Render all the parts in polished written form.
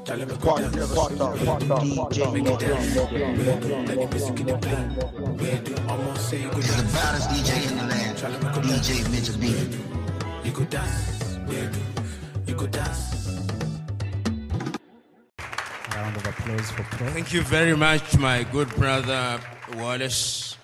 Tell him what DJ make it dance. Let the music in the play. Almost say you could dance. It's the baddest DJ in the land. DJ Mr. B. You could dance. You could dance. Round of applause for Paul. Thank you very much, my good brother Wallace.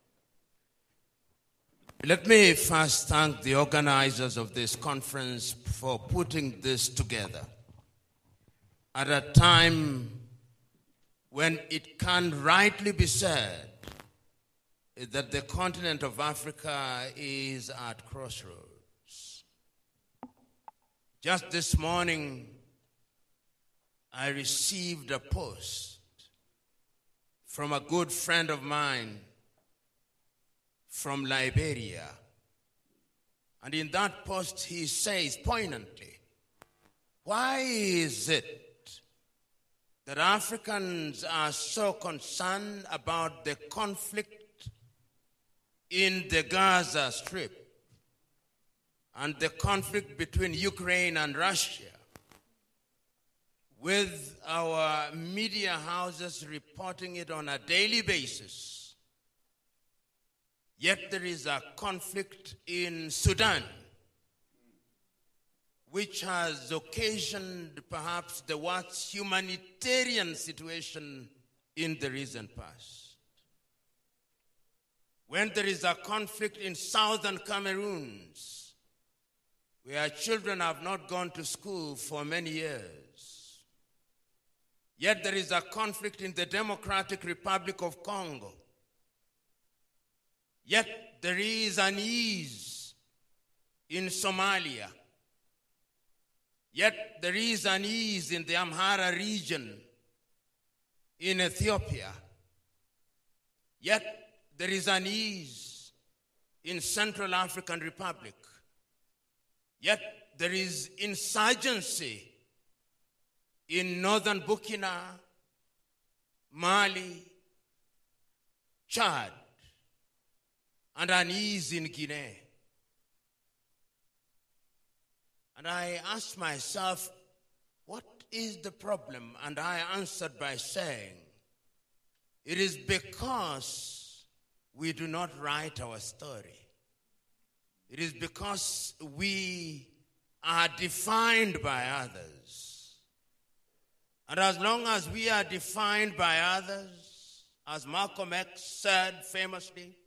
Let me first thank the organizers of this conference for putting this together at a time when it can rightly be said that the continent of Africa is at crossroads. Just this morning, I received a post from a good friend of mine from Liberia. And in that post, he says poignantly, why is it that Africans are so concerned about the conflict in the Gaza Strip and the conflict between Ukraine and Russia, with our media houses reporting it on a daily basis? Yet there is a conflict in Sudan, which has occasioned perhaps the worst humanitarian situation in the recent past. When there is a conflict in southern Cameroon, where children have not gone to school for many years. Yet there is a conflict in the Democratic Republic of Congo. Yet there is an ease in Somalia. Yet there is an ease in the Amhara region in Ethiopia. Yet there is an ease in Central African Republic. Yet there is insurgency in northern Burkina, Mali, Chad, and an ease in Guinea. And I asked myself, what is the problem? And I answered by saying, it is because we do not write our story. It is because we are defined by others. And as long as we are defined by others, as Malcolm X said famously,